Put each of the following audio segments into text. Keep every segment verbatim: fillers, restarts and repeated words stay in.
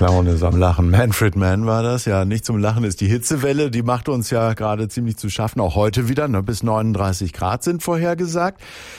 Clown ist am Lachen. Manfred Mann war das. Ja, nicht zum Lachen ist die Hitzewelle. Die macht uns ja gerade ziemlich zu schaffen. Auch heute wieder. Ne? Bis neununddreißig Grad sind vorhergesagt.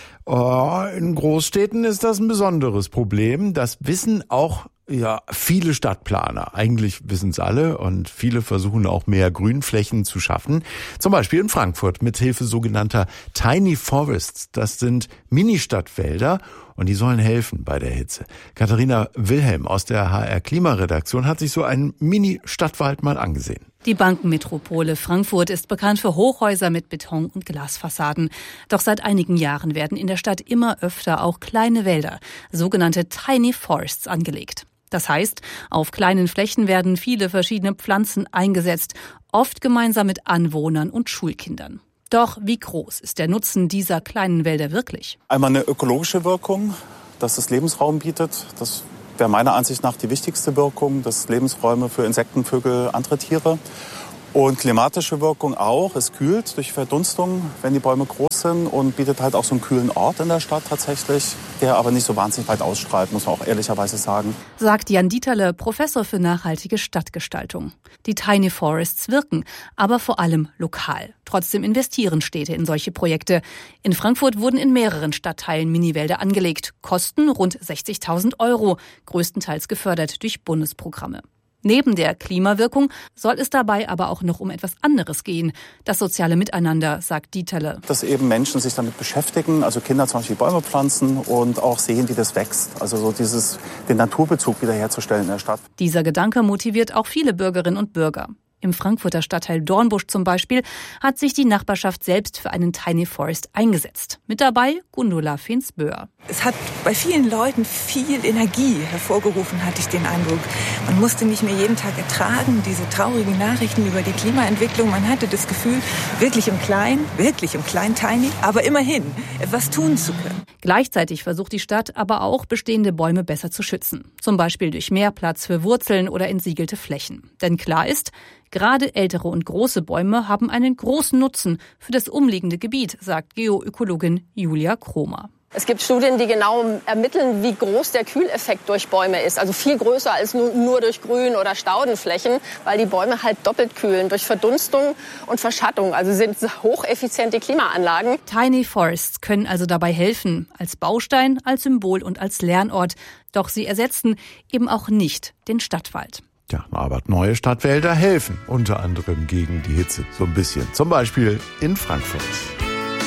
Oh, in Großstädten ist das ein besonderes Problem. Das wissen auch ja viele Stadtplaner. Eigentlich wissen es alle und viele versuchen auch mehr Grünflächen zu schaffen. Zum Beispiel in Frankfurt mit Hilfe sogenannter Tiny Forests. Das sind Ministadtwälder und die sollen helfen bei der Hitze. Katharina Wilhelm aus der H R Klimaredaktion hat sich so einen Mini-Stadtwald mal angesehen. Die Bankenmetropole Frankfurt ist bekannt für Hochhäuser mit Beton- und Glasfassaden. Doch seit einigen Jahren werden in der Stadt immer öfter auch kleine Wälder, sogenannte Tiny Forests, angelegt. Das heißt, auf kleinen Flächen werden viele verschiedene Pflanzen eingesetzt, oft gemeinsam mit Anwohnern und Schulkindern. Doch wie groß ist der Nutzen dieser kleinen Wälder wirklich? Einmal eine ökologische Wirkung, dass es Lebensraum bietet. Das wäre meiner Ansicht nach die wichtigste Wirkung, dass Lebensräume für Insekten, Vögel, andere Tiere. Und klimatische Wirkung auch. Es kühlt durch Verdunstung, wenn die Bäume groß sind und bietet halt auch so einen kühlen Ort in der Stadt tatsächlich, der aber nicht so wahnsinnig weit ausstrahlt, muss man auch ehrlicherweise sagen. Sagt Jan Dieterle, Professor für nachhaltige Stadtgestaltung. Die Tiny Forests wirken, aber vor allem lokal. Trotzdem investieren Städte in solche Projekte. In Frankfurt wurden in mehreren Stadtteilen Miniwälder angelegt. Kosten rund sechzigtausend Euro, größtenteils gefördert durch Bundesprogramme. Neben der Klimawirkung soll es dabei aber auch noch um etwas anderes gehen. Das soziale Miteinander, sagt Dieterle. Dass eben Menschen sich damit beschäftigen, also Kinder zum Beispiel Bäume pflanzen und auch sehen, wie das wächst. Also so dieses, den Naturbezug wiederherzustellen in der Stadt. Dieser Gedanke motiviert auch viele Bürgerinnen und Bürger. Im Frankfurter Stadtteil Dornbusch zum Beispiel hat sich die Nachbarschaft selbst für einen Tiny Forest eingesetzt. Mit dabei Gundula Fehns-Böhr. Es hat bei vielen Leuten viel Energie hervorgerufen, hatte ich den Eindruck. Man musste nicht mehr jeden Tag ertragen, diese traurigen Nachrichten über die Klimaentwicklung. Man hatte das Gefühl, wirklich im Kleinen, wirklich im Kleinen Tiny, aber immerhin etwas tun zu können. Gleichzeitig versucht die Stadt aber auch, bestehende Bäume besser zu schützen. Zum Beispiel durch mehr Platz für Wurzeln oder entsiegelte Flächen. Denn klar ist, gerade ältere und große Bäume haben einen großen Nutzen für das umliegende Gebiet, sagt Geoökologin Julia Kromer. Es gibt Studien, die genau ermitteln, wie groß der Kühleffekt durch Bäume ist. Also viel größer als nur, nur durch Grün- oder Staudenflächen, weil die Bäume halt doppelt kühlen durch Verdunstung und Verschattung. Also sind hocheffiziente Klimaanlagen. Tiny Forests können also dabei helfen, als Baustein, als Symbol und als Lernort. Doch sie ersetzen eben auch nicht den Stadtwald. Ja, aber neue Stadtwälder helfen unter anderem gegen die Hitze so ein bisschen. Zum Beispiel in Frankfurt.